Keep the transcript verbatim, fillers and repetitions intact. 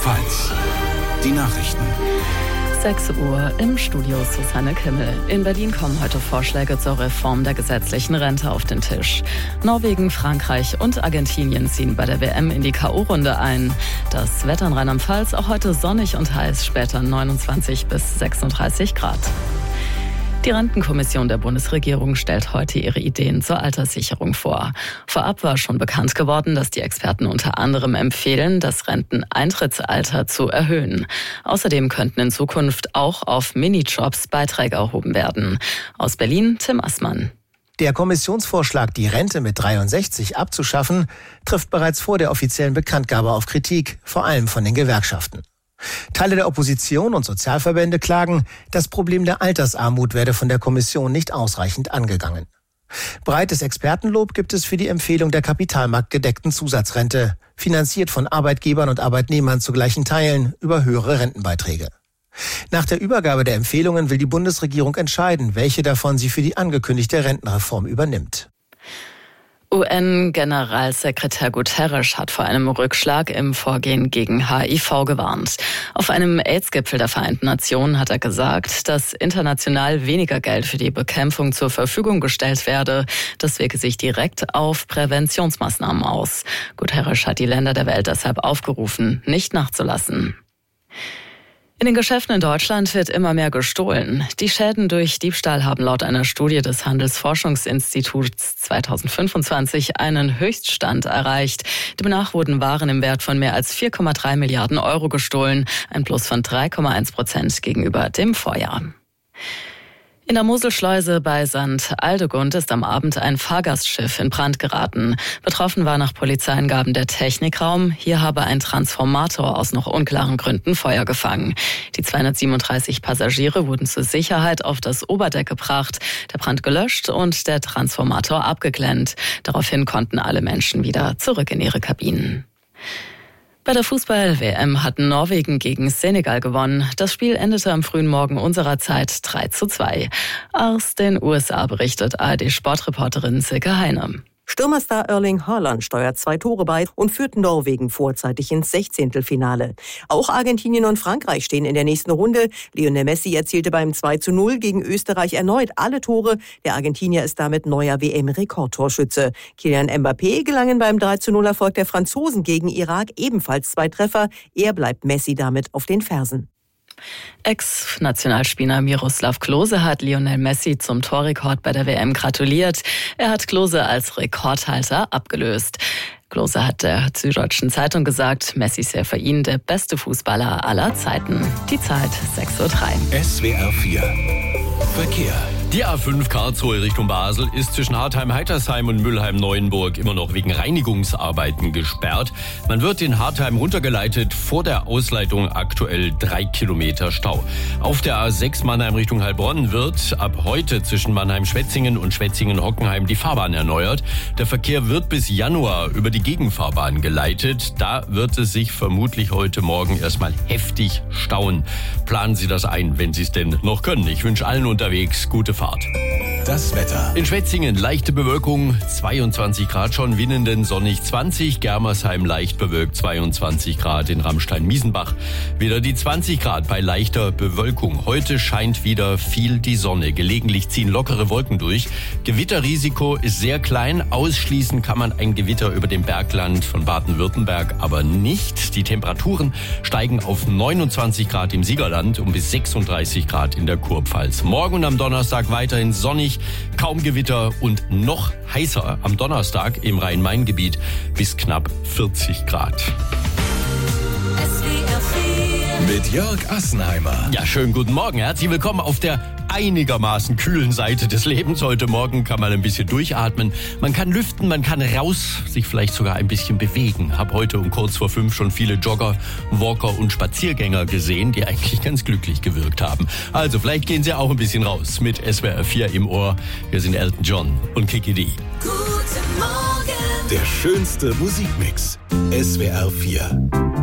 Pfalz. Die Nachrichten. sechs Uhr im Studio Susanne Kimmel. In Berlin kommen heute Vorschläge zur Reform der gesetzlichen Rente auf den Tisch. Norwegen, Frankreich und Argentinien ziehen bei der W M in die K O-Runde ein. Das Wetter in Rheinland-Pfalz auch heute sonnig und heiß, später neunundzwanzig bis sechsunddreißig Grad. Die Rentenkommission der Bundesregierung stellt heute ihre Ideen zur Alterssicherung vor. Vorab war schon bekannt geworden, dass die Experten unter anderem empfehlen, das Renteneintrittsalter zu erhöhen. Außerdem könnten in Zukunft auch auf Minijobs Beiträge erhoben werden. Aus Berlin, Tim Assmann. Der Kommissionsvorschlag, die Rente mit dreiundsechzig abzuschaffen, trifft bereits vor der offiziellen Bekanntgabe auf Kritik, vor allem von den Gewerkschaften. Teile der Opposition und Sozialverbände klagen, das Problem der Altersarmut werde von der Kommission nicht ausreichend angegangen. Breites Expertenlob gibt es für die Empfehlung der kapitalmarktgedeckten Zusatzrente, finanziert von Arbeitgebern und Arbeitnehmern zu gleichen Teilen über höhere Rentenbeiträge. Nach der Übergabe der Empfehlungen will die Bundesregierung entscheiden, welche davon sie für die angekündigte Rentenreform übernimmt. U N-Generalsekretär Guterres hat vor einem Rückschlag im Vorgehen gegen H I V gewarnt. Auf einem AIDS-Gipfel der Vereinten Nationen hat er gesagt, dass international weniger Geld für die Bekämpfung zur Verfügung gestellt werde. Das wirke sich direkt auf Präventionsmaßnahmen aus. Guterres hat die Länder der Welt deshalb aufgerufen, nicht nachzulassen. In den Geschäften in Deutschland wird immer mehr gestohlen. Die Schäden durch Diebstahl haben laut einer Studie des Handelsforschungsinstituts zweitausendfünfundzwanzig einen Höchststand erreicht. Demnach wurden Waren im Wert von mehr als vier Komma drei Milliarden Euro gestohlen, ein Plus von drei Komma eins Prozent gegenüber dem Vorjahr. In der Moselschleuse bei Sankt Aldegund ist am Abend ein Fahrgastschiff in Brand geraten. Betroffen war nach Polizeiangaben der Technikraum. Hier habe ein Transformator aus noch unklaren Gründen Feuer gefangen. Die zweihundertsiebenunddreißig Passagiere wurden zur Sicherheit auf das Oberdeck gebracht, der Brand gelöscht und der Transformator abgeklemmt. Daraufhin konnten alle Menschen wieder zurück in ihre Kabinen. Bei der Fußball-W M hat Norwegen gegen Senegal gewonnen. Das Spiel endete am frühen Morgen unserer Zeit drei zu zwei. Aus den U S A berichtet A R D-Sportreporterin Silke Heine. Stürmerstar Erling Haaland steuert zwei Tore bei und führt Norwegen vorzeitig ins Sechzehntelfinale. Auch Argentinien und Frankreich stehen in der nächsten Runde. Lionel Messi erzielte beim zwei zu null gegen Österreich erneut alle Tore. Der Argentinier ist damit neuer W M-Rekordtorschütze. Kylian Mbappé gelangen beim drei zu null Erfolg der Franzosen gegen Irak ebenfalls zwei Treffer. Er bleibt Messi damit auf den Fersen. Ex-Nationalspieler Miroslav Klose hat Lionel Messi zum Torrekord bei der W M gratuliert. Er hat Klose als Rekordhalter abgelöst. Klose hat der Süddeutschen Zeitung gesagt, Messi sei für ihn der beste Fußballer aller Zeiten. Die Zeit sechs Uhr drei. S W R vier Verkehr. Die A fünf Karlsruhe Richtung Basel ist zwischen Hartheim-Heitersheim und Mülheim-Neuenburg immer noch wegen Reinigungsarbeiten gesperrt. Man wird in Hartheim runtergeleitet, vor der Ausleitung aktuell drei Kilometer Stau. Auf der A sechs Mannheim Richtung Heilbronn wird ab heute zwischen Mannheim-Schwetzingen und Schwetzingen-Hockenheim die Fahrbahn erneuert. Der Verkehr wird bis Januar über die Gegenfahrbahn geleitet. Da wird es sich vermutlich heute Morgen erstmal heftig stauen. Planen Sie das ein, wenn Sie es denn noch können. Ich wünsche allen unterwegs gute Fahrt. Das Wetter. In Schwetzingen leichte Bewölkung, zweiundzwanzig Grad schon, Winnenden sonnig zwanzig, Germersheim leicht bewölkt zweiundzwanzig Grad, in Ramstein-Miesenbach wieder die zwanzig Grad bei leichter Bewölkung. Heute scheint wieder viel die Sonne, gelegentlich ziehen lockere Wolken durch. Gewitterrisiko ist sehr klein, ausschließen kann man ein Gewitter über dem Bergland von Baden-Württemberg aber nicht. Die Temperaturen steigen auf neunundzwanzig Grad im Siegerland und bis sechsunddreißig Grad in der Kurpfalz. Morgen und am Donnerstag weiterhin sonnig, kaum Gewitter und noch heißer am Donnerstag im Rhein-Main-Gebiet bis knapp vierzig Grad. Mit Jörg Assenheimer. Ja, schönen guten Morgen. Herzlich willkommen auf der einigermaßen kühlen Seite des Lebens. Heute Morgen kann man ein bisschen durchatmen. Man kann lüften, man kann raus, sich vielleicht sogar ein bisschen bewegen. Hab heute um kurz vor fünf schon viele Jogger, Walker und Spaziergänger gesehen, die eigentlich ganz glücklich gewirkt haben. Also vielleicht gehen Sie auch ein bisschen raus mit S W R vier im Ohr. Wir sind Elton John und Kiki D. Guten Morgen. Der schönste Musikmix. S W R vier.